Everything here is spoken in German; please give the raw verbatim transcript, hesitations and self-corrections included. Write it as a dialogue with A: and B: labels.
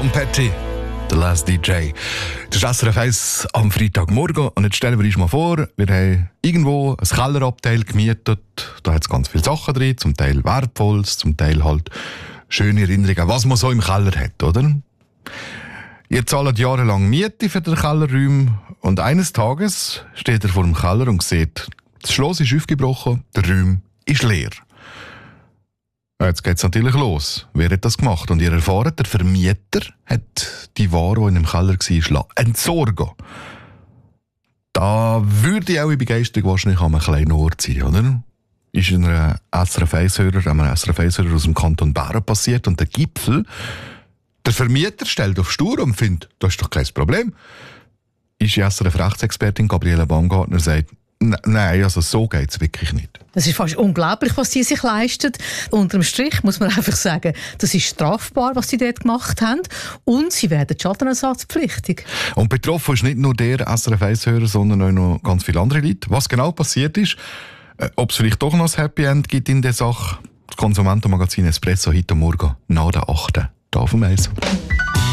A: Tom Petty, The Last D J. Das ist S R F eins am Freitagmorgen. Und jetzt stellen wir uns mal vor, wir haben irgendwo ein Kellerabteil gemietet. Da hat es ganz viele Sachen drin, zum Teil Wertvolles, zum Teil halt schöne Erinnerungen, was man so im Keller hat, oder? Ihr zahlt jahrelang Miete für den Kellerraum und eines Tages steht er vor dem Keller und sieht, das Schloss ist aufgebrochen, der Raum ist leer. Jetzt geht es natürlich los. Wer hat das gemacht? Und ihr erfahrt, der Vermieter hat die Ware, die in dem Keller war, entsorgen. Da würde ich auch in Begeisterung wahrscheinlich an einem kleinen Ort sein, oder? Ist in einem S R F eins-Hörer, einem S R F eins-Hörer aus dem Kanton Bern passiert und der Gipfel, der Vermieter stellt auf Stur und findet, das ist doch kein Problem. Ist die S R F-Rechtsexpertin Gabriele Baumgartner sagt, nein, also so geht es wirklich nicht.
B: Das ist fast unglaublich, was sie sich leisten. Unterm Strich muss man einfach sagen, das ist strafbar, was sie dort gemacht haben. Und sie werden schadenersatzpflichtig.
A: Und betroffen ist nicht nur der S R F eins-Hörer, sondern auch noch ganz viele andere Leute. Was genau passiert ist, äh, ob es vielleicht doch noch ein Happy End gibt in der Sache, das Konsumentenmagazin Espresso heute Morgen nach der achten Hier auf dem Eis.